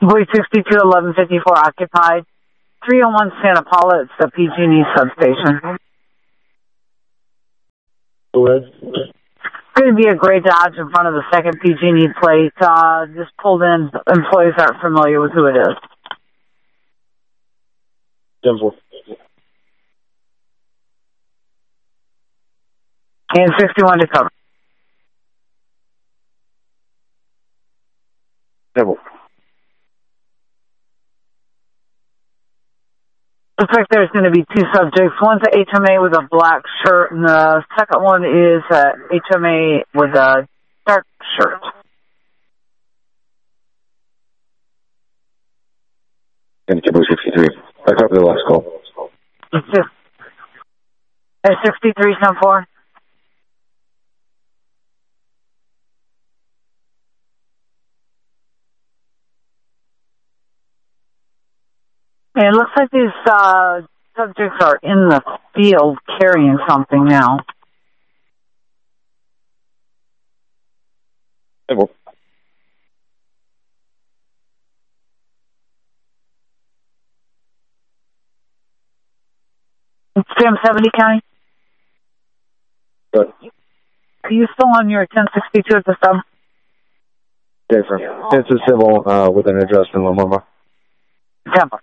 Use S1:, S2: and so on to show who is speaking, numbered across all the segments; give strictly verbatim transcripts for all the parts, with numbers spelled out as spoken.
S1: Boy sixty-two, eleven fifty-four occupied. three oh one Santa Paula, it's the P G and E substation.
S2: Go ahead.
S1: Going to be a gray Dodge in front of the second P G and E plate. Uh, just pulled in. Employees aren't familiar with who it is.
S2: Simple.
S1: And sixty-one to cover.
S2: Simple.
S1: Looks like there's going to be two subjects. One's an H M A with a black shirt, and the second one is a H M A with a dark shirt.
S2: And Timber sixty-three. I covered the last call.
S1: It's just a sixty-three ten four. And it looks like these uh, subjects are in the field carrying something now.
S2: Simple.
S1: Sam seventy County?
S2: Good.
S1: Are you still on your ten sixty-two at the sub?
S2: Different. It's a civil uh, with an address in Lamoma.
S1: Tampa.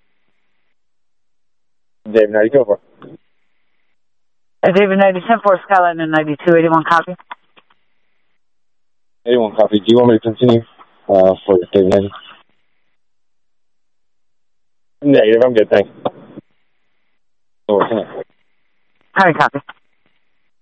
S2: Dave, ninety, go for it.
S1: Uh, David ninety, ten four, Skyline and ninety-two, eighty-one copy.
S2: eighty-one copy. Do you want me to continue uh, for David ninety? Negative, I'm good, thanks. Oh,
S1: Hi, copy.